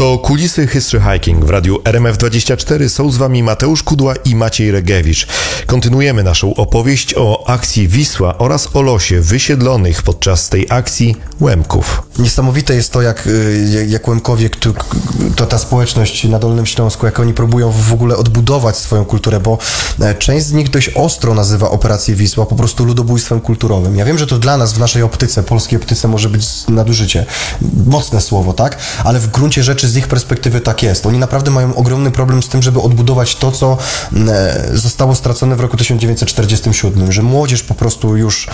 To Kulisy History Hiking w radiu RMF24. Są z wami Mateusz Kudła i Maciej Regiewicz. Kontynuujemy naszą opowieść o akcji Wisła oraz o losie wysiedlonych podczas tej akcji Łemków. Niesamowite jest to, jak Łemkowie, to ta społeczność na Dolnym Śląsku, jak oni próbują w ogóle odbudować swoją kulturę, bo część z nich dość ostro nazywa operację Wisła po prostu ludobójstwem kulturowym. Ja wiem, że to dla nas w naszej optyce, polskiej optyce może być nadużycie. Mocne słowo, tak? Ale w gruncie rzeczy z ich perspektywy tak jest. Oni naprawdę mają ogromny problem z tym, żeby odbudować to, co zostało stracone w roku 1947, że młodzież po prostu już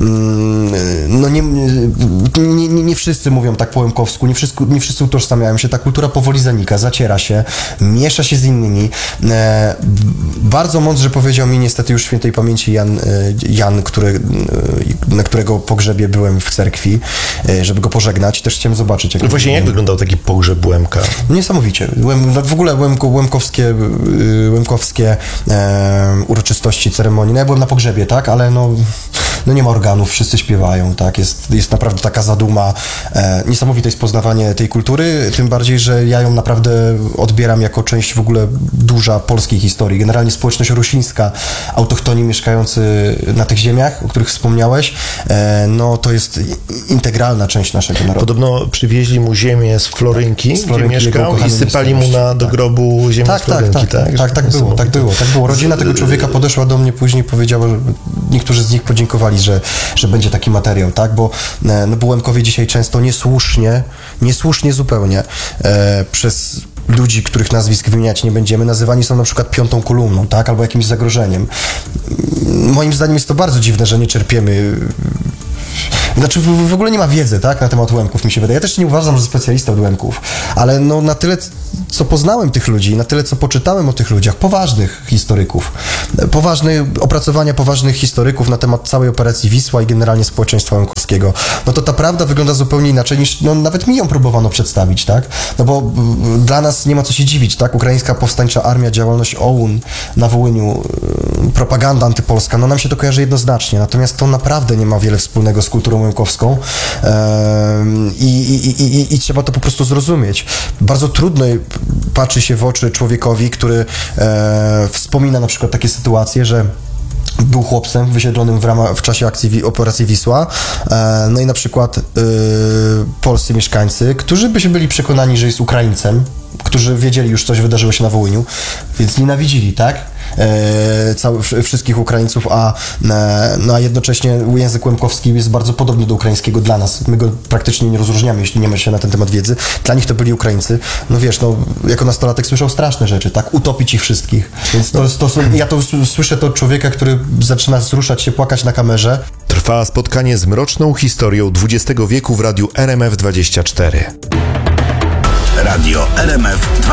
nie wszyscy mówią tak po łemkowsku, nie wszyscy utożsamiają się, ta kultura powoli zanika, zaciera się, miesza się z innymi. Bardzo mądrze powiedział mi niestety już świętej pamięci Jan, na którego pogrzebie byłem w cerkwi, żeby go pożegnać. Też chciałem zobaczyć. Właśnie jak wyglądał taki pogrzeb Łemka? Niesamowicie. W ogóle łemkowskie uroczystości, ceremonii. No ja byłem na pogrzebie, tak, ale no nie ma organów, wszyscy śpiewają, tak, jest naprawdę taka zaduma. Niesamowite jest poznawanie tej kultury, tym bardziej, że ja ją naprawdę odbieram jako część w ogóle duża polskiej historii. Generalnie społeczność rusińska, autochtoni mieszkający na tych ziemiach, o których wspomniałeś, no to jest integralna część naszego narodu. Podobno przywieźli mu ziemię z Florynki, gdzie mieszkał i sypali mu do grobu ziemię z Florynki, tak? Tak było. Rodzina tego człowieka podeszła do mnie później i powiedziała, że niektórzy z nich podziękowali, że będzie taki materiał, tak? Bo Łemkowie dzisiaj często niesłusznie zupełnie przez ludzi, których nazwisk wymieniać nie będziemy, nazywani są na przykład piątą kolumną, tak? Albo jakimś zagrożeniem. Moim zdaniem jest to bardzo dziwne, że nie czerpiemy. Znaczy w ogóle nie ma wiedzy, tak, na temat Łemków, mi się wydaje. Ja też nie uważam, że specjalista od Łemków, ale no na tyle, co poznałem tych ludzi, na tyle, co poczytałem o tych ludziach, poważnych historyków, opracowania poważnych historyków na temat całej operacji Wisła i generalnie społeczeństwa łemkowskiego, no to ta prawda wygląda zupełnie inaczej niż, nawet mi ją próbowano przedstawić, tak, no bo dla nas nie ma co się dziwić, tak, Ukraińska Powstańcza Armia, działalność OUN na Wołyniu, propaganda antypolska, no nam się to kojarzy jednoznacznie, natomiast to naprawdę nie ma wiele wspólnego z kulturą łemkowską i trzeba to po prostu zrozumieć. Bardzo trudno patrzy się w oczy człowiekowi, który wspomina na przykład takie sytuacje, że był chłopcem wysiedlonym w czasie operacji Wisła, no i na przykład polscy mieszkańcy, którzy by się byli przekonani, że jest Ukraińcem, którzy wiedzieli już, coś wydarzyło się na Wołyniu, więc nienawidzili, tak? Wszystkich Ukraińców, a jednocześnie język łemkowski jest bardzo podobny do ukraińskiego dla nas. My go praktycznie nie rozróżniamy, jeśli nie ma się na ten temat wiedzy. Dla nich to byli Ukraińcy. No wiesz, jako nastolatek słyszał straszne rzeczy, tak? Utopić ich wszystkich. Więc ja to słyszę to od człowieka, który zaczyna wzruszać się, płakać na kamerze. Trwa spotkanie z mroczną historią XX wieku w radiu RMF24. Radio RMF